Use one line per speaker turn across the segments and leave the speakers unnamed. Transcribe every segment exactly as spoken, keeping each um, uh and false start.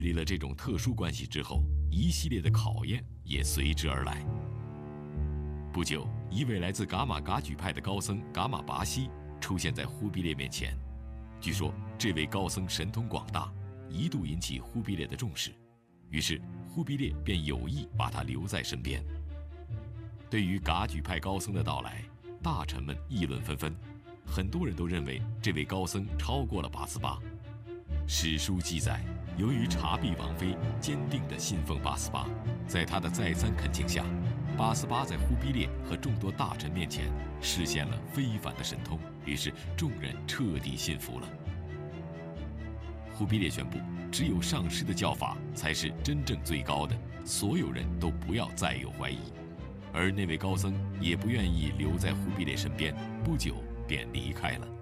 立了这种特殊关系之后，一系列的考验也随之而来。不久，一位来自噶玛噶举派的高僧噶玛拔西出现在忽必烈面前。据说这位高僧神通广大，一度引起忽必烈的重视，于是忽必烈便有意把他留在身边。对于噶举派高僧的到来，大臣们议论纷纷，很多人都认为这位高僧超过了八思巴。史书记载，由于察必王妃坚定地信奉八思巴，在他的再三恳请下，八思巴在忽必烈和众多大臣面前实现了非凡的神通，于是众人彻底信服了。忽必烈宣布，只有上师的教法才是真正最高的，所有人都不要再有怀疑。而那位高僧也不愿意留在忽必烈身边，不久便离开了。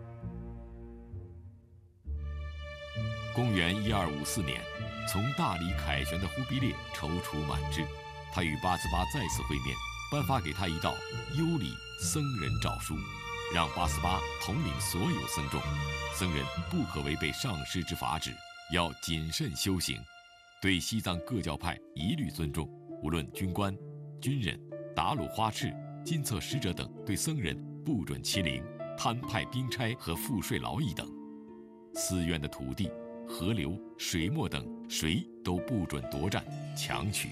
公元一二五四年，从大理凯旋的忽必烈踌躇满志，他与八思巴再次会面，颁发给他一道优礼僧人诏书，让八思巴统领所有僧众，僧人不可违背上师之法旨，要谨慎修行，对西藏各教派一律尊重，无论军官、军人、达鲁花赤、金册使者等，对僧人不准欺凌、摊派兵差和赋税劳役等。寺院的土地、河流、水墨等，谁都不准夺占、强取。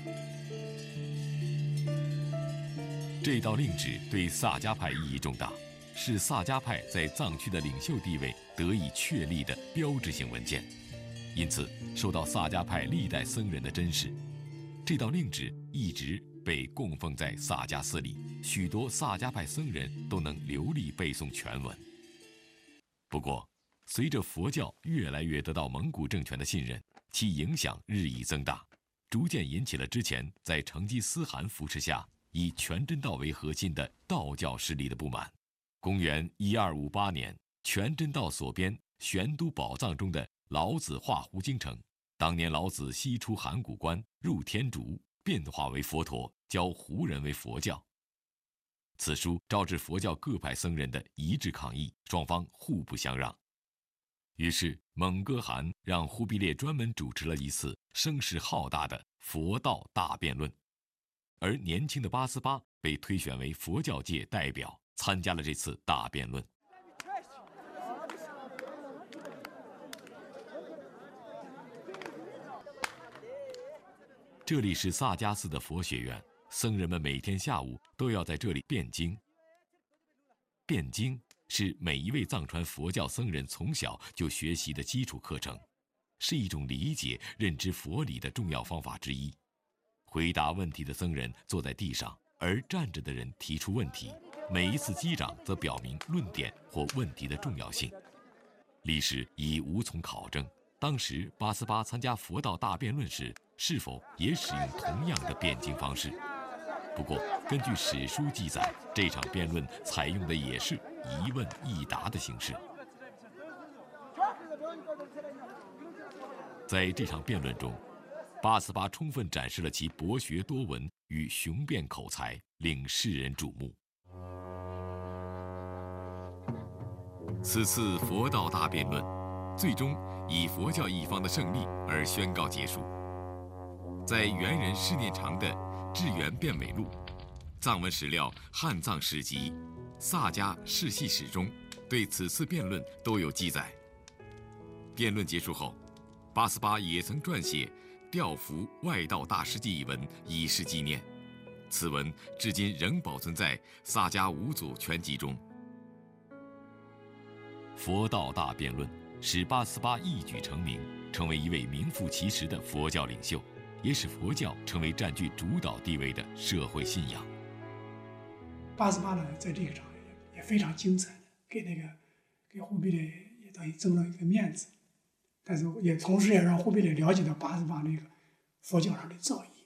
这道令旨对萨迦派意义重大，是萨迦派在藏区的领袖地位得以确立的标志性文件，因此受到萨迦派历代僧人的珍视。这道令旨一直被供奉在萨迦寺里，许多萨迦派僧人都能流利背诵全文。不过，随着佛教越来越得到蒙古政权的信任，其影响日益增大，逐渐引起了之前在成吉思汗扶持下以全真道为核心的道教势力的不满。公元一二五八年，全真道所编玄都宝藏中的《老子画胡经》称，当年老子西出函谷关，入天竺，变化为佛陀，教胡人为佛教。此书招致佛教各派僧人的一致抗议，双方互不相让。于是蒙哥汗让忽必烈专门主持了一次声势浩大的佛道大辩论，而年轻的八思巴被推选为佛教界代表，参加了这次大辩论。这里是萨迦寺的佛学院，僧人们每天下午都要在这里辩经。辩经是每一位藏传佛教僧人从小就学习的基础课程，是一种理解、认知佛理的重要方法之一。回答问题的僧人坐在地上，而站着的人提出问题，每一次击掌则表明论点或问题的重要性。历史已无从考证，当时八思巴参加佛道大辩论时，是否也使用同样的辩经方式？不过，根据史书记载，这场辩论采用的也是一问一答的形式。在这场辩论中，八思巴充分展示了其博学多闻与雄辩口才，令世人瞩目。此次佛道大辩论，最终以佛教一方的胜利而宣告结束。在元人释念长的《智圆辩伪录》、藏文史料《汉藏史籍》、萨迦世系史中，对此次辩论都有记载。辩论结束后，八思巴也曾撰写《调伏外道大师记》一文，以示纪念。此文至今仍保存在《萨迦五祖全集》中。佛道大辩论使八思巴一举成名，成为一位名副其实的佛教领袖，也使佛教成为占据主导地位的社会信仰。
八思巴呢，在这个场也也非常精彩的，给那个给忽必烈也等于争了一个面子，但是也同时也让忽必烈了解到八思巴那个佛教上的造诣。